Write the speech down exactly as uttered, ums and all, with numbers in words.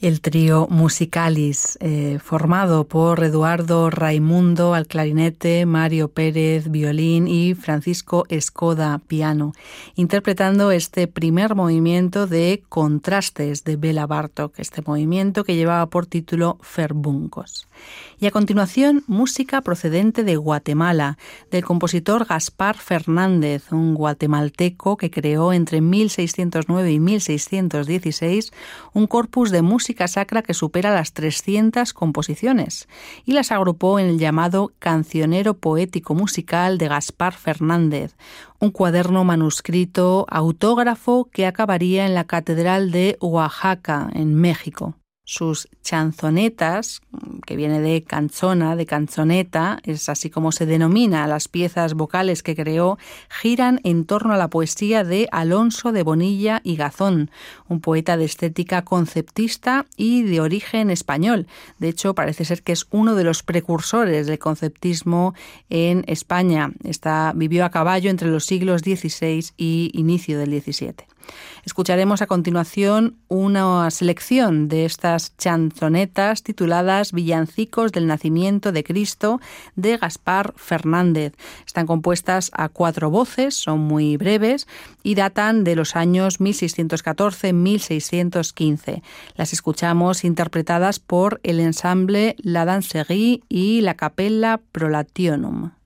El trío Musicalis, eh, formado por Eduardo Raimundo al clarinete, Mario Pérez violín y Francisco Escoda piano, interpretando este primer movimiento de Contrastes de Béla Bartók, este movimiento que llevaba por título Ferbuncos. Y a continuación, música procedente de Guatemala, del compositor Gaspar Fernández, un guatemalteco que creó entre mil seiscientos nueve y mil seiscientos dieciséis un corpus de música sacra que supera las trescientas composiciones y las agrupó en el llamado Cancionero Poético Musical de Gaspar Fernández, un cuaderno manuscrito autógrafo que acabaría en la Catedral de Oaxaca, en México. Sus chanzonetas, que viene de canzona, de canzoneta, es así como se denomina a las piezas vocales que creó, giran en torno a la poesía de Alonso de Bonilla y Gazón, un poeta de estética conceptista y de origen español. De hecho, parece ser que es uno de los precursores del conceptismo en España. Está, vivió a caballo entre los siglos dieciséis y inicio del diecisiete. Escucharemos a continuación una selección de estas chanzonetas tituladas Villancicos del Nacimiento de Cristo de Gaspar Fernández. Están compuestas a cuatro voces, son muy breves y datan de los años mil seiscientos catorce a mil seiscientos quince. Las escuchamos interpretadas por el ensamble La Danserie y la Capella Prolationum.